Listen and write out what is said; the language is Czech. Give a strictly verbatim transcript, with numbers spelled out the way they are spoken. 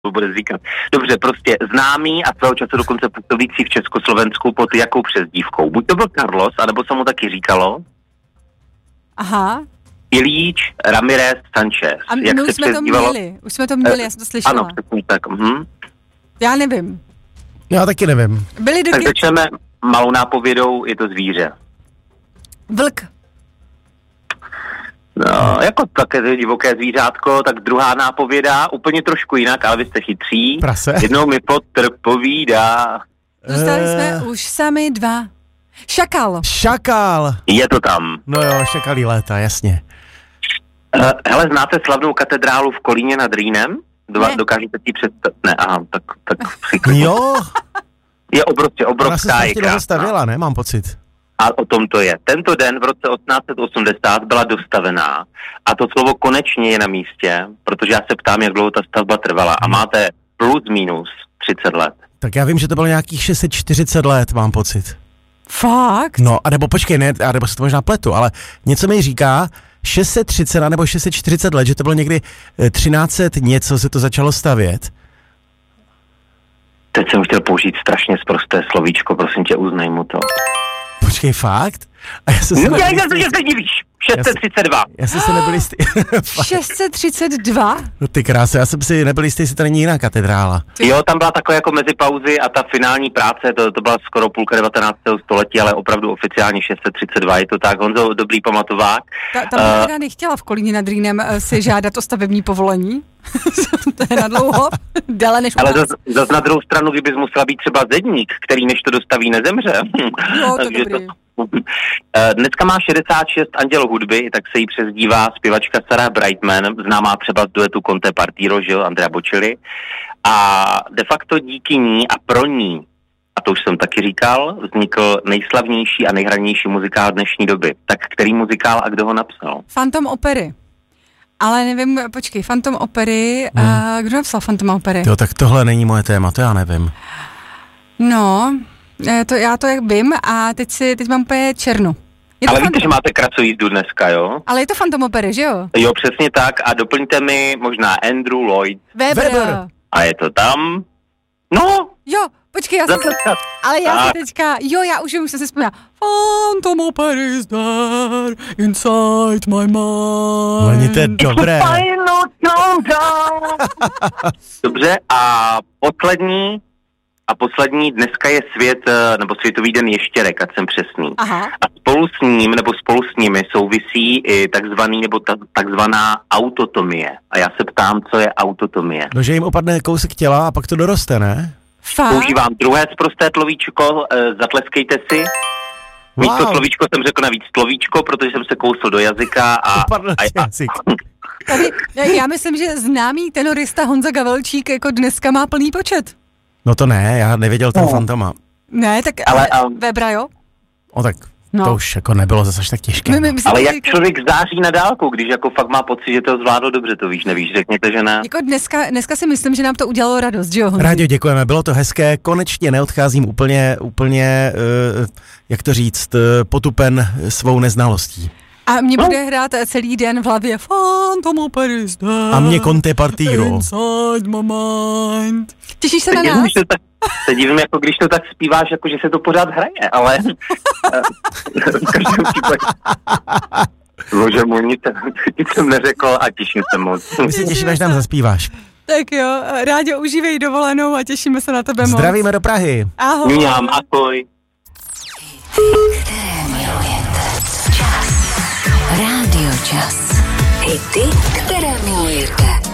to bude říkat. Dobře, prostě známý a svého času dokonce působící v Československu pod jakou přezdívkou? Buď to byl Carlos, anebo se mu taky říkalo. Aha. Ilíč, Ramirez, Sanchez. A my Jak už se jsme to měli, už jsme to měli, já jsem to slyšela. Ano, přesně tak. Mhm. Já nevím. Já taky nevím. Byli do Tak začneme malou nápovědou, je to zvíře. Vlk. No, jako také divoké zvířátko, tak druhá nápověda, úplně trošku jinak, ale vy jste chytří. Prase. Jednou mi Potter povídá. Zůstali Eh. jsme už sami dva. Šakal. Šakal. Je to tam. No jo, šakalí léta, jasně. Uh, hele, znáte slavnou katedrálu v Kolíně nad Rýnem? Dva, Ne. dokážete si představit? Ne, aha, tak, tak Jo, je obrovské, ona se obrovská, je strašně dlouho krásná. stavěla, ne? Mám pocit. A o tom to je. Tento den v roce osmnáct set osmdesát byla dostavená a to slovo konečně je na místě, protože já se ptám, jak dlouho ta stavba trvala a máte plus minus třicet let. Tak já vím, že to bylo nějakých šest set čtyřicet let, mám pocit. Fakt? No, a nebo počkej, ne, a nebo se to možná pletu, ale něco mi říká, šest set třicet nebo šest set čtyřicet let, že to bylo někdy třináct set něco se to začalo stavět. Teď jsem chtěl použít strašně sprosté slovíčko, prosím tě, uznej mu to. Počkej, fakt? A já jsem se No, já nebyl jsem jistý. se divíš. šest set třicet dva. Já jsem se nebyl jistý. Fakt. šest set třicet dva? No ty krása, já jsem si nebyl jistý, jestli to není jiná katedrála. Jo, tam byla takové jako mezipauzy a ta finální práce, to, to byla skoro půlka devatenáctého století, ale opravdu oficiálně šest set třicet dva, je to tak, Honzo, dobrý pamatováek. Ta, tam uh, teda nechtěla v Kolíně nad Rýnem uh, si žádat o stavební povolení. To je na dlouho, déle než u Ale nás. zase na druhou stranu, kdybys musela být třeba zedník, který než to dostaví nezemře. Jo, to Takže dobrý. Eh, Dneska má šedesát šest Anděl hudby, tak se jí přezdívá zpěvačka Sarah Brightman, známá třeba z duetu Conte Partiro, že jo, Andrea Bocelli. A de facto díky ní a pro ní, a to už jsem taky říkal, vznikl nejslavnější a nejhranější muzikál dnešní doby. Tak který muzikál a kdo ho napsal? Phantom opery. Ale nevím, počkej, Phantom opery, hmm. a kdo napsal Phantom opery? Jo, tak tohle není moje téma, to já nevím. No, to, já to jak vím a teď si, teď mám úplně černu. Je to Ale víte, Phantom... že máte krasojízdu dneska, jo? Ale je to Phantom opery, že jo? Jo, přesně tak a doplňte mi možná Andrew Lloyd. Weber. Weber. A je to tam? No, Jo, počkej, já jsem se... zatleskat. Ale já si Tak. teďka, jo, já už, už jsem si vzpomněla. Phantom opery is there inside my mind. Leni, to je dobré. Final countdown. Dobře, a poslední, a poslední, dneska je svět, nebo Světový den ještěrek, ať jsem přesný. Aha. A spolu s ním, nebo spolu s nimi souvisí i takzvaný, nebo ta, takzvaná autotomie. A já se ptám, co je autotomie. No, že jim opadne kousek těla a pak to doroste, ne? Fakt? Používám druhé sprosté slovíčko, e, zatleskejte si. Místo Wow. slovíčko jsem řekl navíc slovíčko, protože jsem se kousl do jazyka a... Opadl a, ti a jazyk. Tady, já myslím, že známý tenorista Honza Gavelčík jako dneska má plný počet. No to ne, já nevěděl ten Fantoma. Ne, tak Ale, ale, um, Webra, jo? O tak No. to už jako nebylo zase až tak těžké. My, my, my ale si jak říká- člověk září na dálku, když jako fakt má pocit, že to zvládlo dobře, to víš, nevíš, řekněte, že ne. Jako dneska, dneska si myslím, že nám to udělalo radost, že jo, Honzi? Rádio, děkujeme, bylo to hezké, konečně neodcházím úplně, úplně, uh, jak to říct, uh, potupen svou neznalostí. A mě bude hrát celý den v hlavě Phantom opery is there A mě Conte Partiro. inside my mind. Těšíš se Se na divím, nás? když to tak, se divím, jako když to tak zpíváš, jako že se to pořád hraje, ale v každém případě. Bože můj, nic, nic jsem neřekl a těším se moc. My se těšíme, až nám zaspíváš. Tak jo, Ráďo, užívej dovolenou a těšíme se na tebe moc. Zdravíme do Prahy. Ahoj. Mňam, ahoj. Které milujete. Čas. Rádio Čas. Hity, které milujete.